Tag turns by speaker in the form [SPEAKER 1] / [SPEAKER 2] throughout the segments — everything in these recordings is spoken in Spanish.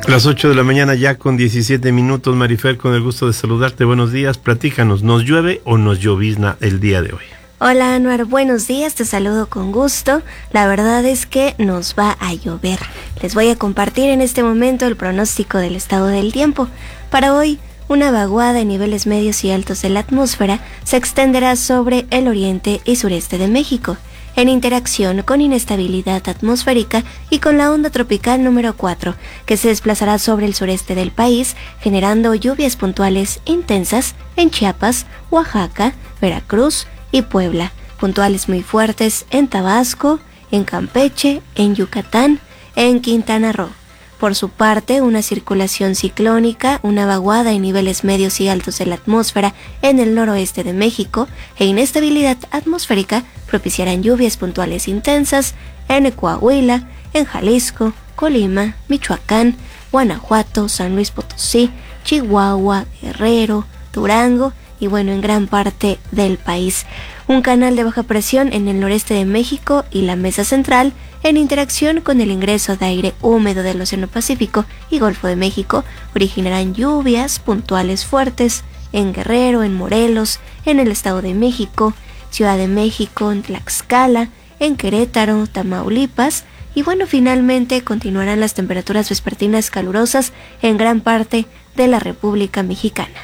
[SPEAKER 1] Las 8 de la mañana ya con 17 minutos, Marifer, con el gusto de saludarte. Buenos días, platícanos, ¿nos llueve o nos llovizna el día de hoy?
[SPEAKER 2] Hola Anuar, buenos días, te saludo con gusto. La verdad es que nos va a llover. Les voy a compartir en este momento el pronóstico del estado del tiempo. Para hoy, una vaguada en niveles medios y altos de la atmósfera se extenderá sobre el oriente y sureste de México, en interacción con inestabilidad atmosférica y con la onda tropical número 4, que se desplazará sobre el sureste del país, generando lluvias puntuales intensas en Chiapas, Oaxaca, Veracruz y Puebla, puntuales muy fuertes en Tabasco, en Campeche, en Yucatán, en Quintana Roo. Por su parte, una circulación ciclónica, una vaguada en niveles medios y altos de la atmósfera en el noroeste de México e inestabilidad atmosférica propiciarán lluvias puntuales intensas en Coahuila, en Jalisco, Colima, Michoacán, Guanajuato, San Luis Potosí, Chihuahua, Guerrero, Durango y en gran parte del país. Un canal de baja presión en el noreste de México y la mesa central, en interacción con el ingreso de aire húmedo del Océano Pacífico y Golfo de México, originarán lluvias puntuales fuertes en Guerrero, en Morelos, en el Estado de México, Ciudad de México, en Tlaxcala, en Querétaro, Tamaulipas, y finalmente continuarán las temperaturas vespertinas calurosas en gran parte de la República Mexicana.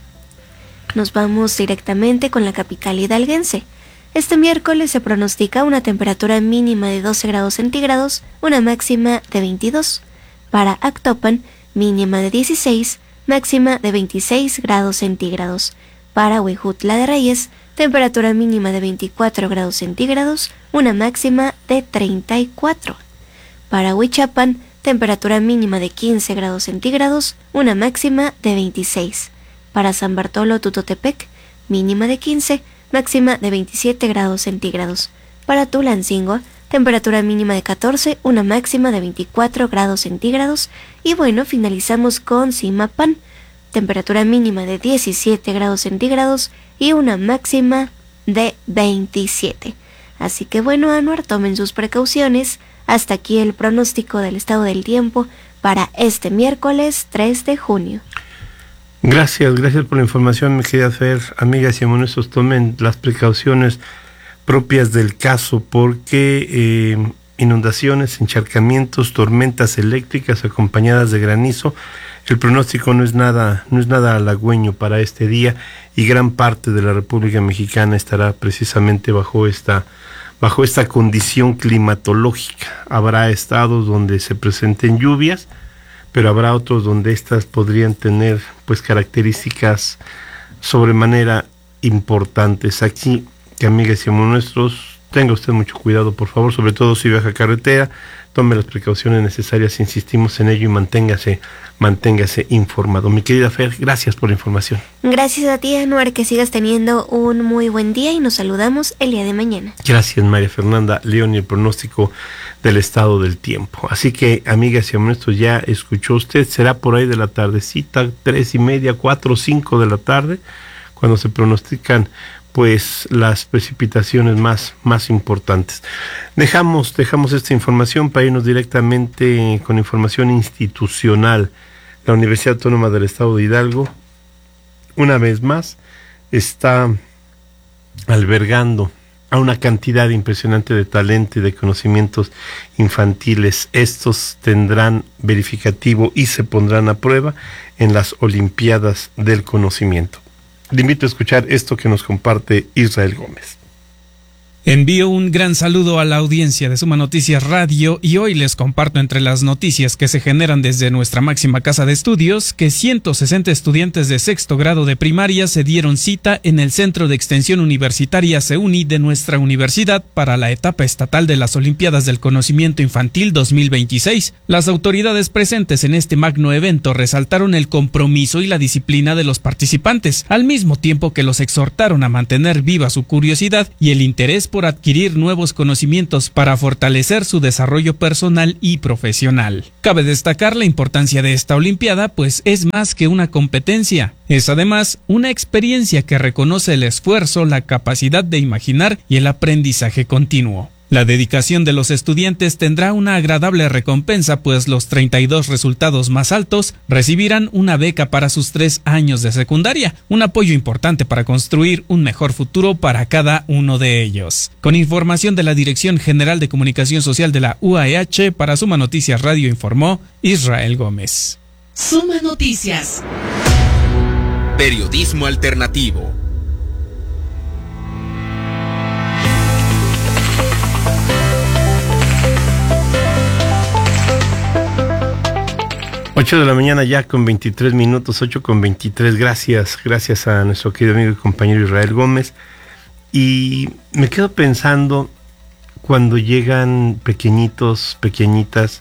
[SPEAKER 2] Nos vamos directamente con la capital hidalguense. Este miércoles se pronostica una temperatura mínima de 12 grados centígrados, una máxima de 22. Para Actopan, mínima de 16, máxima de 26 grados centígrados. Para Huejutla de Reyes, temperatura mínima de 24 grados centígrados, una máxima de 34. Para Huichapan, temperatura mínima de 15 grados centígrados, una máxima de 26. Para San Bartolo Tutotepec, mínima de 15, máxima de 27 grados centígrados. Para Tulancingo, temperatura mínima de 14, una máxima de 24 grados centígrados. Y finalizamos con Zimapán, temperatura mínima de 17 grados centígrados y una máxima de 27. Así que Anuar, tomen sus precauciones. Hasta aquí el pronóstico del estado del tiempo para este miércoles 3 de junio.
[SPEAKER 1] Gracias por la información, mi querida Fer. Amigas y amigos, tomen las precauciones propias del caso, porque inundaciones, encharcamientos, tormentas eléctricas acompañadas de granizo, el pronóstico no es nada halagüeño para este día, y gran parte de la República Mexicana estará precisamente bajo esta condición climatológica. Habrá estados donde se presenten lluvias, pero habrá otros donde estas podrían tener características sobremanera importantes. Aquí, que amigas y amigos nuestros, tenga usted mucho cuidado, por favor, sobre todo si viaja carretera, tome las precauciones necesarias, insistimos en ello, y manténgase informado. Mi querida Fer, gracias por la información.
[SPEAKER 2] Gracias a ti, Anuar, que sigas teniendo un muy buen día y nos saludamos el día de mañana.
[SPEAKER 1] Gracias, María Fernanda León, y el pronóstico del estado del tiempo. Así que, amigas y amigos, ya escuchó usted, será por ahí de la tardecita, 3:30, 4, 5 de la tarde, cuando se pronostican las precipitaciones más importantes. Dejamos esta información para irnos directamente con información institucional. La Universidad Autónoma del Estado de Hidalgo, una vez más, está albergando a una cantidad impresionante de talento y de conocimientos infantiles. Estos tendrán verificativo y se pondrán a prueba en las Olimpiadas del Conocimiento. Le invito a escuchar esto que nos comparte Israel Gómez.
[SPEAKER 3] Envío un gran saludo a la audiencia de Suma Noticias Radio y hoy les comparto entre las noticias que se generan desde nuestra máxima casa de estudios que 160 estudiantes de sexto grado de primaria se dieron cita en el Centro de Extensión Universitaria CEUNI de nuestra universidad para la etapa estatal de las Olimpiadas del Conocimiento Infantil 2026. Las autoridades presentes en este magno evento resaltaron el compromiso y la disciplina de los participantes, al mismo tiempo que los exhortaron a mantener viva su curiosidad y el interés por adquirir nuevos conocimientos para fortalecer su desarrollo personal y profesional. Cabe destacar la importancia de esta Olimpiada, pues es más que una competencia. Es además una experiencia que reconoce el esfuerzo, la capacidad de imaginar y el aprendizaje continuo. La dedicación de los estudiantes tendrá una agradable recompensa, pues los 32 resultados más altos recibirán una beca para sus 3 años de secundaria, un apoyo importante para construir un mejor futuro para cada uno de ellos. Con información de la Dirección General de Comunicación Social de la UAEH, para Suma Noticias Radio informó Israel Gómez.
[SPEAKER 4] Suma Noticias. Periodismo alternativo.
[SPEAKER 1] Ocho de la mañana ya con 23 minutos, 8:23. Gracias a nuestro querido amigo y compañero Israel Gómez. Y me quedo pensando cuando llegan pequeñitos, pequeñitas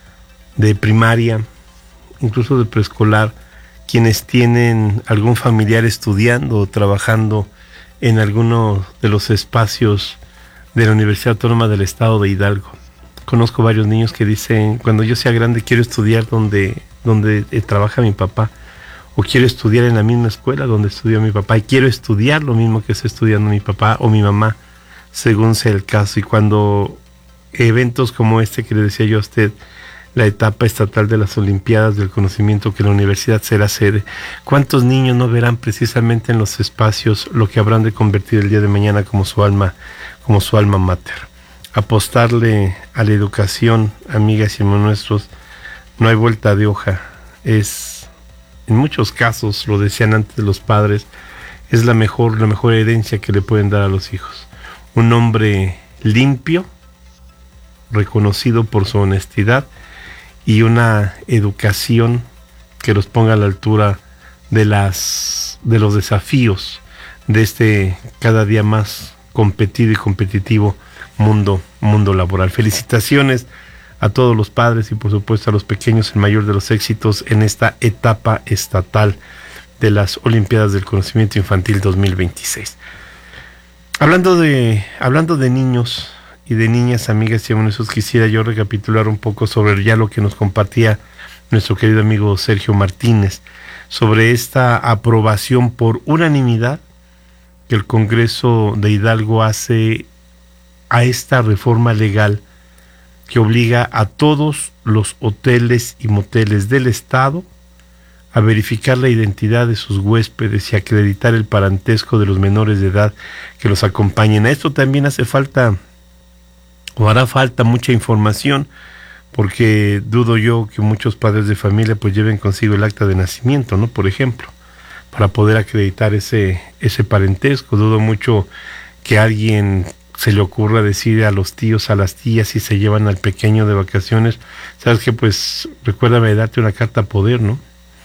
[SPEAKER 1] de primaria, incluso de preescolar, quienes tienen algún familiar estudiando o trabajando en alguno de los espacios de la Universidad Autónoma del Estado de Hidalgo. Conozco varios niños que dicen, cuando yo sea grande quiero estudiar donde trabaja mi papá, o quiero estudiar en la misma escuela donde estudió mi papá, y quiero estudiar lo mismo que está estudiando mi papá o mi mamá, según sea el caso. Y cuando eventos como este que le decía yo a usted, la etapa estatal de las Olimpiadas del Conocimiento, que la universidad será sede, ¿cuántos niños no verán precisamente en los espacios lo que habrán de convertir el día de mañana como su alma mater? Apostarle a la educación, amigas y hermanos nuestros, no hay vuelta de hoja. Es, en muchos casos, lo decían antes los padres, es la mejor herencia que le pueden dar a los hijos. Un hombre limpio, reconocido por su honestidad, y una educación que los ponga a la altura de los desafíos de este cada día más competido y competitivo mundo laboral. Felicitaciones a todos los padres y por supuesto a los pequeños, el mayor de los éxitos en esta etapa estatal de las Olimpiadas del Conocimiento Infantil 2026. Hablando de niños y de niñas, amigas y amigos, quisiera yo recapitular un poco sobre ya lo que nos compartía nuestro querido amigo Sergio Martínez, sobre esta aprobación por unanimidad que el Congreso de Hidalgo hace a esta reforma legal que obliga a todos los hoteles y moteles del Estado a verificar la identidad de sus huéspedes y acreditar el parentesco de los menores de edad que los acompañen. A esto también hace falta o hará falta mucha información, porque dudo yo que muchos padres de familia pues lleven consigo el acta de nacimiento, ¿no? Por ejemplo, para poder acreditar ese parentesco. Dudo mucho que alguien se le ocurra decir a los tíos, a las tías, si se llevan al pequeño de vacaciones, sabes que pues recuérdame darte una carta poder, ¿no?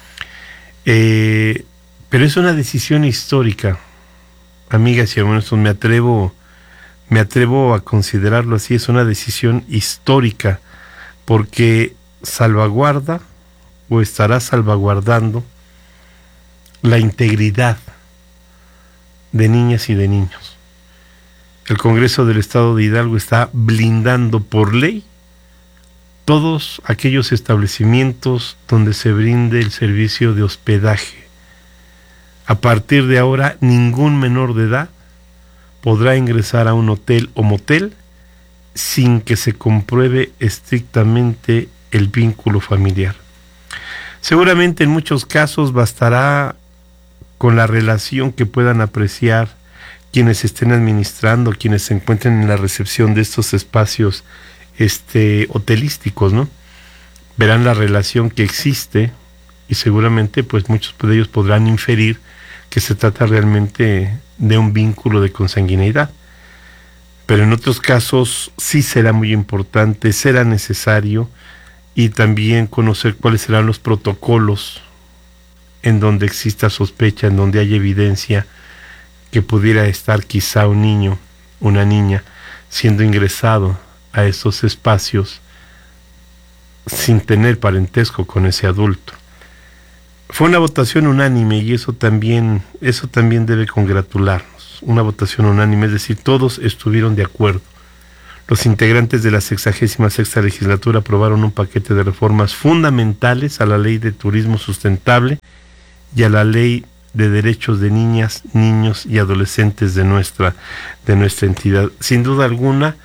[SPEAKER 1] Pero es una decisión histórica, amigas y hermanos, me atrevo a considerarlo así. Es una decisión histórica porque salvaguarda o estará salvaguardando la integridad de niñas y de niños. El Congreso del Estado de Hidalgo está blindando por ley todos aquellos establecimientos donde se brinde el servicio de hospedaje. A partir de ahora, ningún menor de edad podrá ingresar a un hotel o motel sin que se compruebe estrictamente el vínculo familiar. Seguramente en muchos casos bastará con la relación que puedan apreciar quienes estén administrando, quienes se encuentren en la recepción de estos espacios hotelísticos, ¿no? Verán la relación que existe y seguramente pues muchos de ellos podrán inferir que se trata realmente de un vínculo de consanguineidad. Pero en otros casos sí será muy importante, será necesario, y también conocer cuáles serán los protocolos en donde exista sospecha, en donde haya evidencia que pudiera estar quizá un niño, una niña, siendo ingresado a esos espacios sin tener parentesco con ese adulto. Fue una votación unánime y eso también debe congratularnos. Una votación unánime, es decir, todos estuvieron de acuerdo. Los integrantes de la 66ª legislatura aprobaron un paquete de reformas fundamentales a la Ley de Turismo Sustentable y a la Ley de Derechos de Niñas, Niños y Adolescentes de nuestra entidad. Sin duda alguna,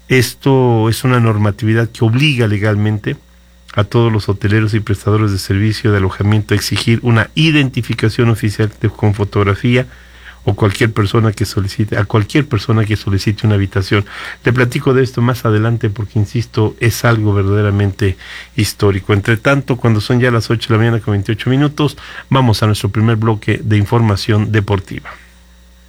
[SPEAKER 1] Esto es una normatividad que obliga legalmente a todos los hoteleros y prestadores de servicio de alojamiento a exigir una identificación oficial con fotografía o a cualquier persona que solicite una habitación. Le platico de esto más adelante porque, insisto, es algo verdaderamente histórico. Entre tanto, cuando son ya las 8 de la mañana con 28 minutos, vamos a nuestro primer bloque de información deportiva.